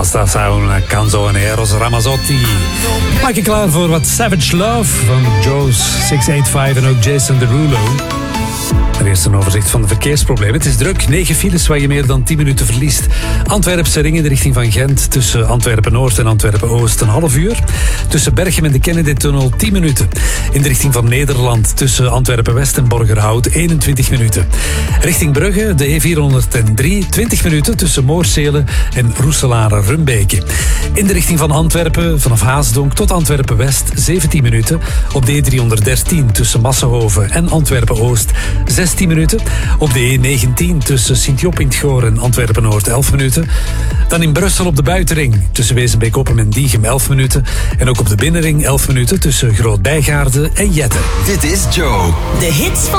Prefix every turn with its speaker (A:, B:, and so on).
A: sta samen Canzo en Eros Ramazzotti. Maak je klaar voor wat Savage Love van Joe's 685 en ook Jason Derulo. Er eerst een overzicht van de verkeersproblemen. Het is druk, 9 files waar je meer dan 10 minuten verliest. Antwerpse ring in de richting van Gent tussen Antwerpen-Noord en Antwerpen-Oost een half uur. Tussen Berchem en de Kennedy-tunnel 10 minuten. In de richting van Nederland tussen Antwerpen-West en Borgerhout 21 minuten. Richting Brugge de E403 20 minuten tussen Moorsele en Roeselare-Rumbeke. In de richting van Antwerpen vanaf Haasdonk tot Antwerpen-West 17 minuten. Op de E313 tussen Massenhoven en Antwerpen-Oost 16 minuten. Op de E19 tussen Sint-Job in het Goor en Antwerpen-Noord 11 minuten. Dan in Brussel op de buitenring tussen Wezenbeek-Oppem en Diegem 11 minuten. En ook op de binnenring 11 minuten tussen Groot-Bijgaarde en Jette.
B: Dit is Joe.
C: De hits van